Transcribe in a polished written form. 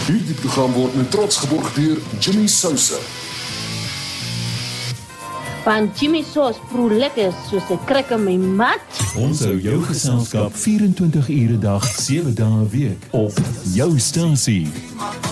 Hierdie program word met trots geborg deur Jimmy Sousa. Want Jimmy Sauce proe lekker soos 'n krik in my mat. Ons hou jou geselskap 24 ure 'n dag, 7 dae 'n week op jou stasie.